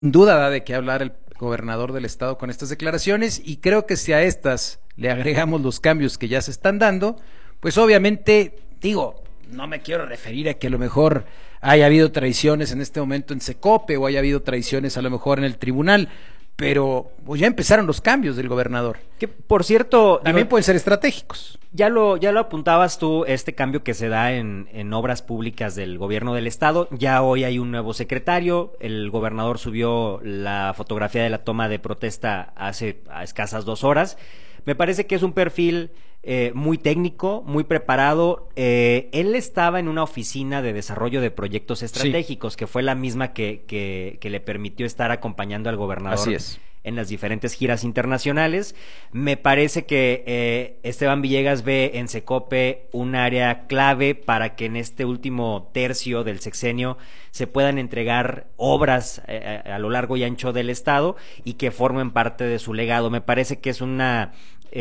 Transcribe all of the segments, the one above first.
duda da de qué hablar el gobernador del estado con estas declaraciones, y creo que si a estas le agregamos los cambios que ya se están dando, pues obviamente, digo, no me quiero referir a que a lo mejor haya habido traiciones en este momento en Secope o haya habido traiciones a lo mejor en el tribunal, pero pues ya empezaron los cambios del gobernador. Que, por cierto, también pueden ser estratégicos. Ya lo apuntabas tú, este cambio que se da en obras públicas del gobierno del estado. Ya hoy hay un nuevo secretario. El gobernador subió la fotografía de la toma de protesta hace a escasas 2 horas. Me parece que es un perfil muy técnico, muy preparado. Él estaba en una oficina de desarrollo de proyectos estratégicos, sí, que fue la misma que le permitió estar acompañando al gobernador. Así es. En las diferentes giras internacionales. Me parece que Esteban Villegas ve en Secope un área clave para que en este último tercio del sexenio se puedan entregar obras a lo largo y ancho del estado y que formen parte de su legado. Me parece que es una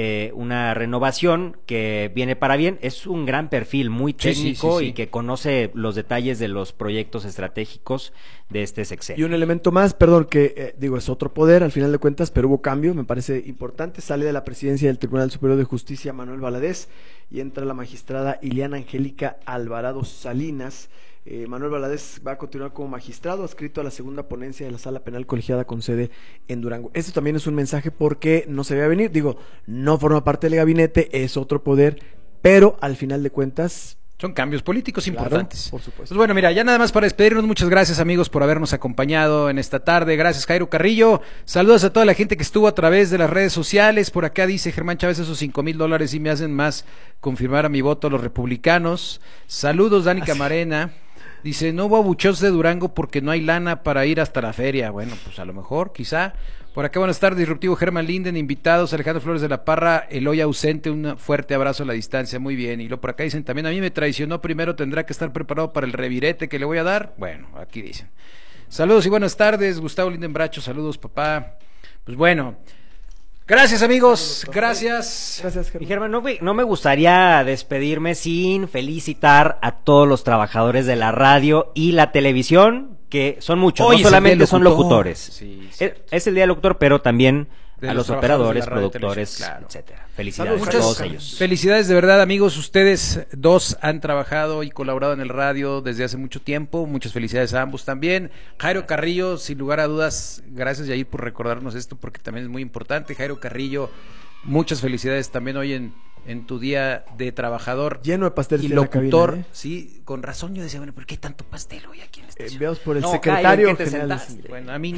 renovación que viene para bien. Es un gran perfil, muy técnico, sí, y que conoce los detalles de los proyectos estratégicos de este sexenio. Y un elemento más, perdón, que es otro poder al final de cuentas, pero hubo cambio, me parece importante. Sale de la presidencia del Tribunal Superior de Justicia Manuel Valadez y entra la magistrada Ileana Angélica Alvarado Salinas. Manuel Valadez va a continuar como magistrado adscrito a la segunda ponencia de la Sala Penal Colegiada con sede en Durango. Esto también es un mensaje porque no se ve a venir, digo, no forma parte del gabinete, es otro poder, pero al final de cuentas son cambios políticos importantes. Claro, por supuesto. Pues bueno, mira, ya nada más para despedirnos, muchas gracias amigos por habernos acompañado en esta tarde. Gracias Jairo Carrillo. Saludos a toda la gente que estuvo a través de las redes sociales. Por acá dice Germán Chávez, esos $5,000 sí me hacen más confirmar a mi voto a los republicanos. Saludos Dani Camarena. Dice, no hubo abucheos de Durango porque no hay lana para ir hasta la feria. Bueno, pues a lo mejor, quizá. Por acá, buenas tardes, Disruptivo Germán Linden, invitados, Alejandro Flores de la Parra, Eloy ausente, un fuerte abrazo a la distancia, muy bien. Y luego por acá dicen, también a mí me traicionó, primero tendrá que estar preparado para el revirete que le voy a dar. Bueno, aquí dicen. Saludos y buenas tardes, Gustavo Linden Bracho, saludos papá. Pues bueno, gracias amigos, gracias. Gracias Germán. Y Germán, no me gustaría despedirme sin felicitar a todos los trabajadores de la radio y la televisión, que son muchos, hoy no solamente son locutor. locutores. Sí, es el día del locutor, pero también de a los operadores, productores, claro, etcétera. Felicidades a todos ellos. Felicidades de verdad amigos, ustedes dos han trabajado y colaborado en el radio desde hace mucho tiempo, muchas felicidades a ambos también. Jairo Carrillo, sin lugar a dudas, gracias Yair por recordarnos esto porque también es muy importante. Jairo Carrillo, muchas felicidades también hoy en tu día de trabajador lleno de pastel y locutor, cabina, sí, con razón yo decía, bueno, ¿por qué tanto pastel hoy aquí en la estación? Enviados por el secretario general. Bueno, a mí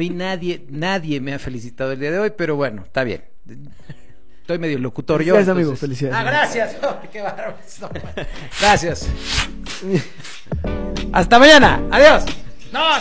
nadie me ha felicitado el día de hoy, pero bueno, está bien. Estoy medio locutor yo. Gracias, amigo, felicidades. Gracias. Qué bárbaro. Gracias. Hasta mañana. Adiós. No.